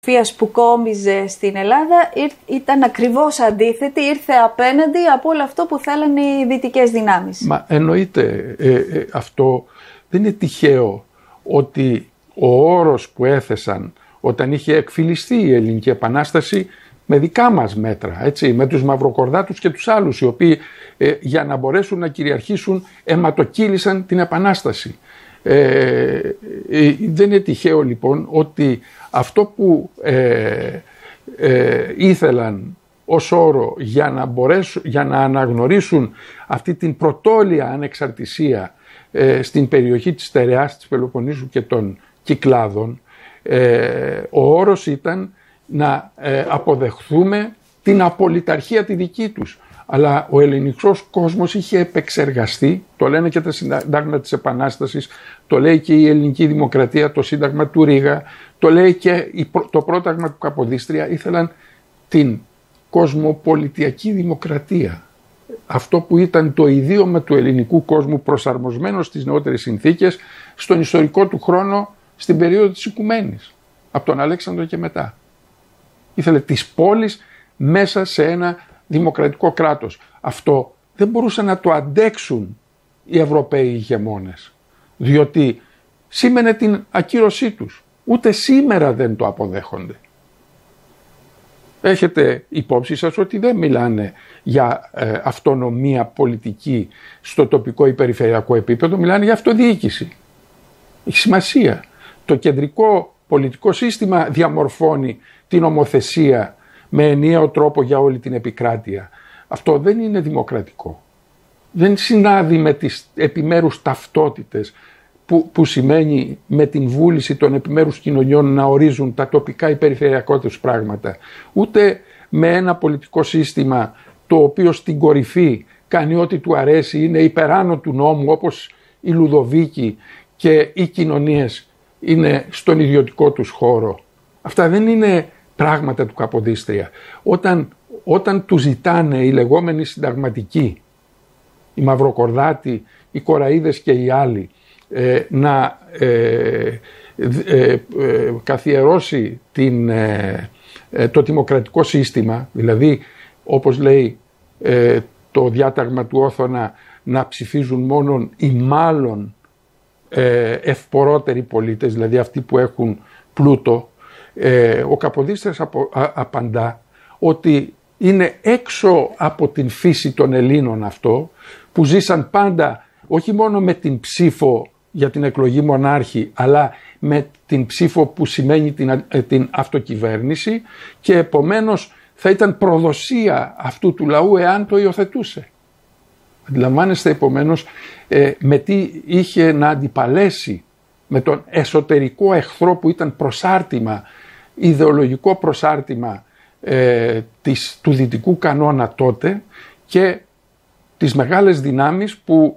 που κόμιζε στην Ελλάδα ήταν ακριβώς αντίθετη, ήρθε απέναντι από όλο αυτό που θέλανε οι δυτικές δυνάμεις. Μα εννοείται, αυτό δεν είναι τυχαίο ότι ο όρος που έθεσαν όταν είχε εκφυλιστεί η Ελληνική Επανάσταση με δικά μας μέτρα, έτσι, με τους μαυροκορδάτους και τους άλλους οι οποίοι για να μπορέσουν να κυριαρχήσουν αιματοκύλησαν την Επανάσταση. Δεν είναι τυχαίο λοιπόν ότι αυτό που ήθελαν ως όρο για να αναγνωρίσουν αυτή την πρωτόλια ανεξαρτησία στην περιοχή της Στερεάς, της Πελοποννήσου και των Κυκλάδων, ο όρος ήταν να αποδεχθούμε την απολυταρχία τη δική τους. Αλλά ο ελληνικός κόσμος είχε επεξεργαστεί, το λένε και τα συντάγματα της Επανάστασης, το λέει και η ελληνική δημοκρατία, το σύνταγμα του Ρήγα, το λέει και το πρόταγμα του Καποδίστρια, ήθελαν την κοσμοπολιτιακή δημοκρατία. Αυτό που ήταν το ιδίωμα του ελληνικού κόσμου προσαρμοσμένο στις νεότερες συνθήκες, στον ιστορικό του χρόνο, στην περίοδο της Οικουμένης, από τον Αλέξανδρο και μετά. Ήθελε τις πόλεις μέσα σε ένα δημοκρατικό κράτος. Αυτό δεν μπορούσαν να το αντέξουν οι Ευρωπαίοι ηγεμόνες, διότι σήμαινε την ακύρωσή τους. Ούτε σήμερα δεν το αποδέχονται. Έχετε υπόψη σας ότι δεν μιλάνε για αυτονομία πολιτική στο τοπικό ή περιφερειακό επίπεδο, μιλάνε για αυτοδιοίκηση. Έχει σημασία. Το κεντρικό πολιτικό σύστημα διαμορφώνει την νομοθεσία με ενιαίο τρόπο για όλη την επικράτεια. Αυτό δεν είναι δημοκρατικό. Δεν συνάδει με τις επιμέρους ταυτότητες που σημαίνει με την βούληση των επιμέρους κοινωνιών να ορίζουν τα τοπικά ή περιφερειακά τους πράγματα. Ούτε με ένα πολιτικό σύστημα το οποίο στην κορυφή κάνει ό,τι του αρέσει, είναι υπεράνω του νόμου, όπως η Λουδοβίκη και οι κοινωνίες είναι στον ιδιωτικό τους χώρο. Αυτά δεν είναι πράγματα του Καποδίστρια. Όταν του ζητάνε οι λεγόμενοι συνταγματικοί, οι μαυροκορδάτοι, οι κοραΐδες και οι άλλοι, να καθιερώσει το δημοκρατικό σύστημα, δηλαδή όπως λέει το διάταγμα του Όθωνα, να ψηφίζουν μόνον οι μάλλον ευπορότεροι πολίτες, δηλαδή αυτοί που έχουν πλούτο, ο Καποδίστριας απαντά ότι είναι έξω από την φύση των Ελλήνων αυτό, που ζήσαν πάντα όχι μόνο με την ψήφο για την εκλογή μονάρχη, αλλά με την ψήφο που σημαίνει την αυτοκυβέρνηση, και επομένως θα ήταν προδοσία αυτού του λαού εάν το υιοθετούσε. Αντιλαμβάνεστε επομένως με τι είχε να αντιπαλέσει, με τον εσωτερικό εχθρό που ήταν προσάρτημα, ιδεολογικό προσάρτημα του δυτικού κανόνα τότε, και τις μεγάλες δυνάμεις που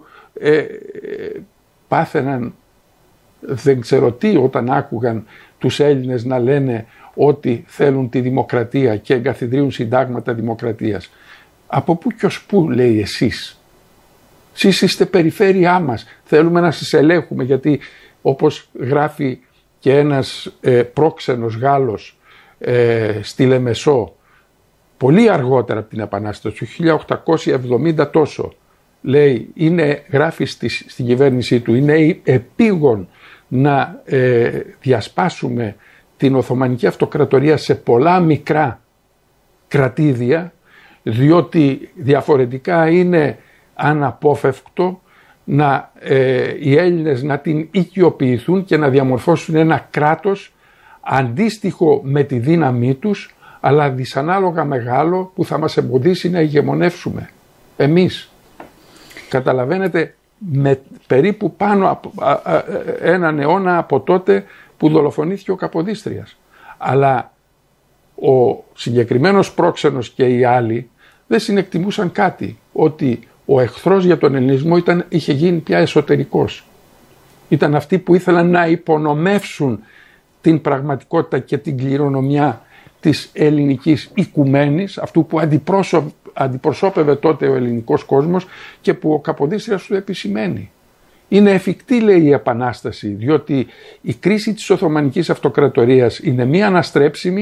πάθαιναν δεν ξέρω τι όταν άκουγαν τους Έλληνες να λένε ότι θέλουν τη δημοκρατία και εγκαθιδρύουν συντάγματα δημοκρατίας. Από πού και ως πού, λέει, εσείς είστε περιφέρειά μας, θέλουμε να σας ελέγχουμε, γιατί όπως γράφει και ένας πρόξενος Γάλλος στη Λεμεσό πολύ αργότερα από την Επανάσταση, το 1870 τόσο, λέει, γράφει στην κυβέρνησή του, είναι επίγον να διασπάσουμε την Οθωμανική Αυτοκρατορία σε πολλά μικρά κρατήδια, διότι διαφορετικά είναι αναπόφευκτο οι Έλληνες να την οικειοποιηθούν και να διαμορφώσουν ένα κράτος αντίστοιχο με τη δύναμή τους, αλλά δυσανάλογα μεγάλο, που θα μας εμποδίσει να ηγεμονεύσουμε εμείς. Καταλαβαίνετε, με περίπου πάνω από έναν αιώνα από τότε που δολοφονήθηκε ο Καποδίστριας. Αλλά ο συγκεκριμένος πρόξενος και οι άλλοι δεν συνεκτιμούσαν κάτι, ότι ο εχθρός για τον ελληνισμό είχε γίνει πια εσωτερικός. Ήταν αυτοί που ήθελαν να υπονομεύσουν την πραγματικότητα και την κληρονομιά της ελληνικής οικουμένης, αυτού που αντιπροσώπευε τότε ο ελληνικός κόσμος και που ο Καποδίστριας του επισημαίνει. Είναι εφικτή, λέει, η Επανάσταση, διότι η κρίση της Οθωμανικής Αυτοκρατορίας είναι μη αναστρέψιμη